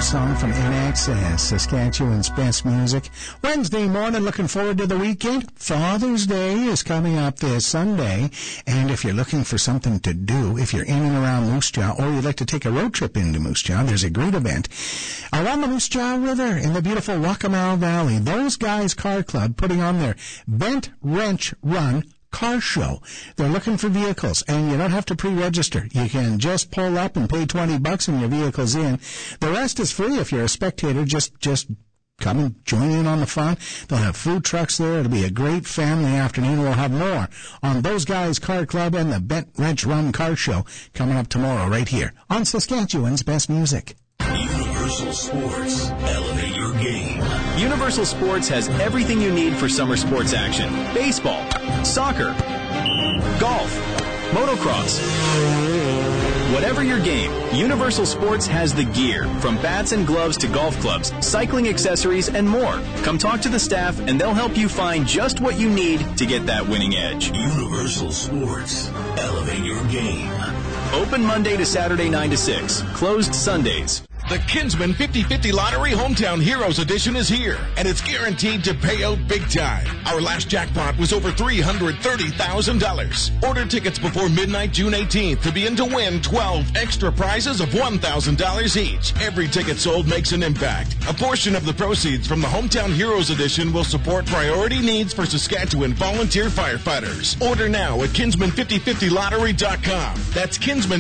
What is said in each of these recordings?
song from NXS, Saskatchewan's best music. Wednesday morning, looking forward to the weekend. Father's Day is coming up this Sunday, and if you're looking for something to do, if you're in and around Moose Jaw, or you'd like to take a road trip into Moose Jaw, there's a great event around the Moose Jaw River in the beautiful Waccamaw Valley. Those Guys Car Club putting on their Bent Wrench Run car show. They're looking for vehicles, and you don't have to pre-register. You can just pull up and pay $20 and your vehicle's in. The rest is free if you're a spectator. Just come and join in on the fun. They'll have food trucks there. It'll be a great family afternoon. We'll have more on Those Guys Car Club and the Bent Wrench Run car show coming up tomorrow right here on Saskatchewan's Best Music. Universal Sports. Elevate your game. Universal Sports has everything you need for summer sports action. Baseball, soccer, golf, motocross. Whatever your game, Universal Sports has the gear, from bats and gloves to golf clubs, cycling accessories, and more. Come talk to the staff, and they'll help you find just what you need to get that winning edge. Universal Sports. Elevate your game. Open Monday to Saturday 9 to 6. Closed Sundays. The Kinsman 50/50 Lottery Hometown Heroes Edition is here, and it's guaranteed to pay out big time. Our last jackpot was over $330,000. Order tickets before midnight June 18th to be in to win 12 extra prizes of $1,000 each. Every ticket sold makes an impact. A portion of the proceeds from the Hometown Heroes Edition will support priority needs for Saskatchewan volunteer firefighters. Order now at Kinsman5050lottery.com. That's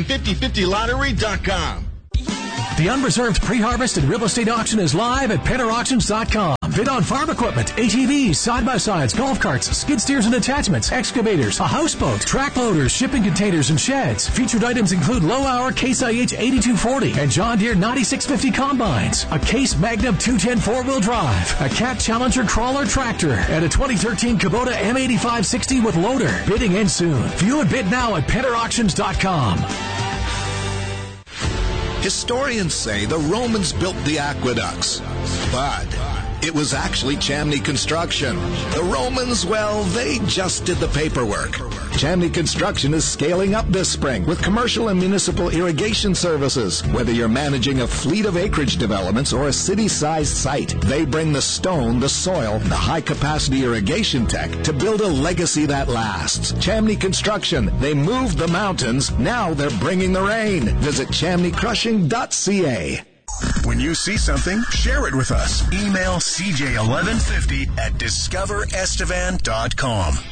Kinsman5050lottery.com. The Unreserved Pre-Harvest and Real Estate Auction is live at PennerAuctions.com. Bid on farm equipment, ATVs, side-by-sides, golf carts, skid steers and attachments, excavators, a houseboat, track loaders, shipping containers, and sheds. Featured items include low-hour Case IH 8240 and John Deere 9650 combines, a Case Magnum 210 4-wheel drive, a Cat Challenger crawler tractor, and a 2013 Kubota M8560 with loader. Bidding ends soon. View and bid now at PennerAuctions.com. Historians say the Romans built the aqueducts, but it was actually Chamney Construction. The Romans, well, they just did the paperwork. Chamney Construction is scaling up this spring with commercial and municipal irrigation services. Whether you're managing a fleet of acreage developments or a city-sized site, they bring the stone, the soil, the high-capacity irrigation tech to build a legacy that lasts. Chamney Construction, they moved the mountains, now they're bringing the rain. Visit chamneycrushing.ca. When you see something, share it with us. Email CJ1150 at discoverestevan.com.